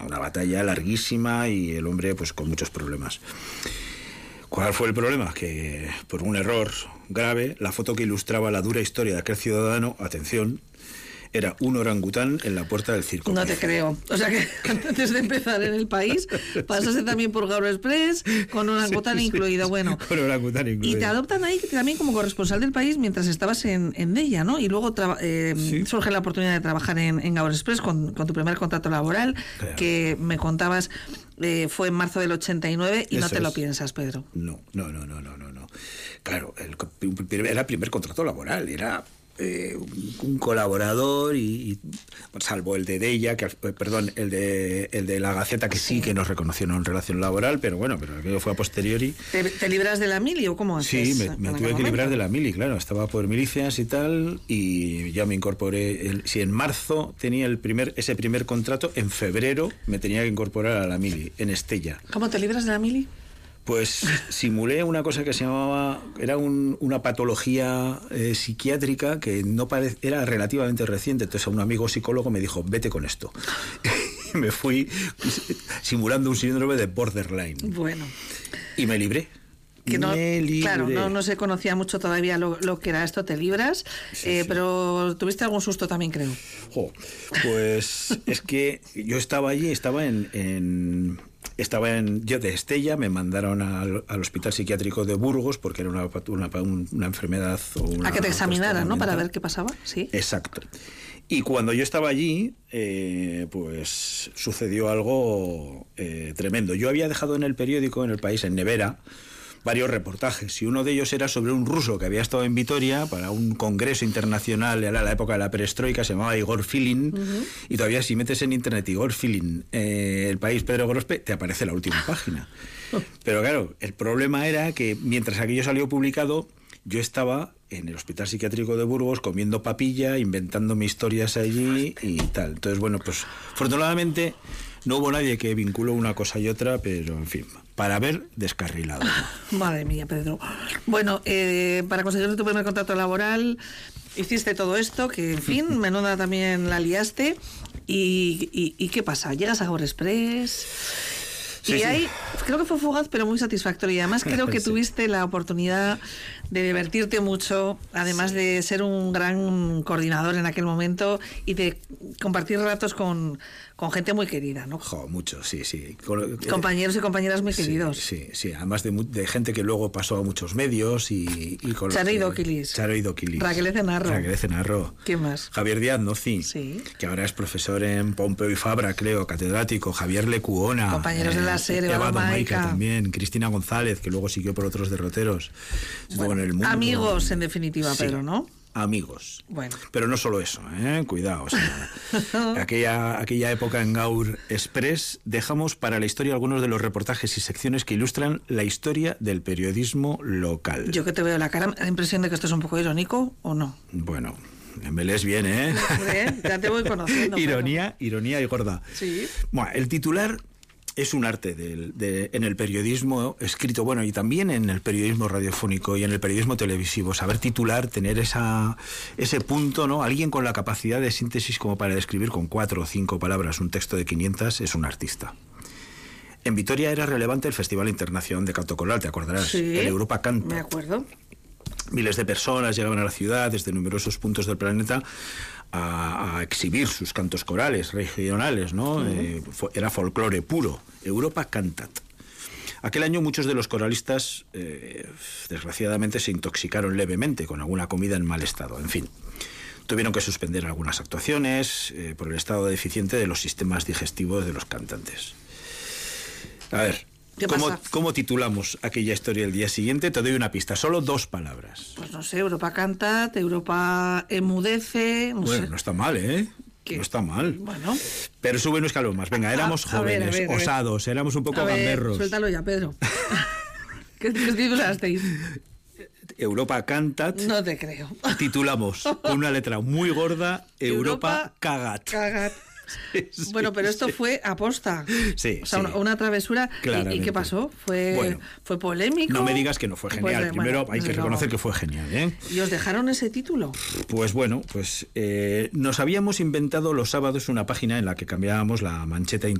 una batalla larguísima y el hombre pues con muchos problemas. ¿Cuál fue el problema? Que por un error grave, la foto que ilustraba la dura historia de aquel ciudadano, atención, era un orangután en la puerta del circo. No te creo. O sea que antes de empezar en El País, pasaste también por Gaur Express con orangután incluido. Bueno, con orangután incluido. Y te adoptan ahí también como corresponsal del País mientras estabas en Deia, ¿no? Y luego surge la oportunidad de trabajar en Gaur Express con tu primer contrato laboral, claro, que me contabas fue en marzo del 89 y eso no te lo piensas, Pedro. No. Claro, era el primer contrato laboral, era un colaborador y salvo el de Deia, el de La Gaceta, que sí que nos reconocieron en relación laboral, pero aquello fue a posteriori. ¿Te libras de la mili o cómo haces? Sí, me tuve que librar de la mili, claro, estaba por milicias y tal, y ya me incorporé. Si en marzo tenía ese primer contrato, en febrero me tenía que incorporar a la mili, en Estella. ¿Cómo te libras de la mili? Pues simulé una cosa que se llamaba, era una patología psiquiátrica que era relativamente reciente, entonces un amigo psicólogo me dijo, vete con esto. Y me fui simulando un síndrome de borderline. Bueno. Y me libré. Claro, no se conocía mucho todavía lo que era esto, te libras, sí. Pero tuviste algún susto también, creo. Pues es que yo estaba allí, yo de Estella, me mandaron al hospital psiquiátrico de Burgos porque era una enfermedad o a que te examinaran, ¿no? Para ver qué pasaba, sí. Exacto. Y cuando yo estaba allí, pues sucedió algo tremendo. Yo había dejado en el periódico, en El País, en nevera, varios reportajes, y uno de ellos era sobre un ruso que había estado en Vitoria para un congreso internacional, era la época de la perestroika, se llamaba Igor Filin, y todavía si metes en internet Igor Filin, El País, Pedro Gorospe, te aparece la última página. Pero claro, el problema era que mientras aquello salió publicado, yo estaba en el hospital psiquiátrico de Burgos comiendo papilla, inventándome historias allí y tal. Entonces, pues afortunadamente no hubo nadie que vinculó una cosa y otra, pero en fin, para haber descarrilado. Madre mía, Pedro. Bueno, para conseguir tu primer contrato laboral hiciste todo esto, que en fin, menuda también la liaste. ¿Y qué pasa? ¿Llegas a Gaur Express? Sí, y ahí creo que fue fugaz, pero muy satisfactorio. Y además creo que tuviste la oportunidad de divertirte mucho, además de ser un gran coordinador en aquel momento y de compartir ratos con gente muy querida, ¿no? Mucho, sí. Compañeros y compañeras muy queridos. Sí. Además de gente que luego pasó a muchos medios y con Charo Idoquilis. Raquel Ecenarro. ¿Quién más? Javier Díaz Nozzi, sí, que ahora es profesor en Pompeu y Fabra, creo, catedrático. Javier Lecuona. Compañeros de la SER, Eva Domaica también. Cristina González, que luego siguió por otros derroteros. Bueno, en el mundo. Amigos, en definitiva, sí. Pedro, ¿no? Amigos. Bueno. Pero no solo eso, cuidado. Aquella época en Gaur Express dejamos para la historia algunos de los reportajes y secciones que ilustran la historia del periodismo local. Yo que te veo la cara, me da la impresión de que esto es un poco irónico, ¿o no? Bueno, me lees bien, ¿eh? Ya te voy conociendo. Ironía y gorda. Sí. Bueno, el titular es un arte en el periodismo escrito, y también en el periodismo radiofónico y en el periodismo televisivo. Saber titular, tener ese punto, ¿no? Alguien con la capacidad de síntesis como para describir con 4 o 5 palabras un texto de 500 es un artista. En Vitoria era relevante el Festival Internacional de Canto Coral, te acordarás, sí, el Europa Canta. Me acuerdo. Miles de personas llegaban a la ciudad desde numerosos puntos del planeta a exhibir sus cantos corales regionales, ¿no? Era folclore puro. Europa Cantat. Aquel año muchos de los coralistas, desgraciadamente, se intoxicaron levemente con alguna comida en mal estado. En fin, tuvieron que suspender algunas actuaciones por el estado deficiente de los sistemas digestivos de los cantantes. A ver, ¿cómo titulamos aquella historia el día siguiente? Te doy una pista, solo 2 palabras. Pues no sé, Europa Cantat, Europa Emudece... No está mal, ¿eh? ¿Qué? No está mal. Bueno. Pero sube un escalón más. Venga, éramos jóvenes, osados, éramos un poco gamberros. Suéltalo ya, Pedro. ¿Qué titulasteis? Europa Cantat. No te creo. Titulamos con una letra muy gorda, Europa Cagat. Sí, bueno, pero esto fue aposta. Sí, o sea, una travesura. ¿Y qué pasó? ¿Fue polémico? No me digas que no fue genial. Primero hay que reconocer que fue genial, ¿eh? ¿Y os dejaron ese título? Pues nos habíamos inventado los sábados una página en la que cambiábamos la mancheta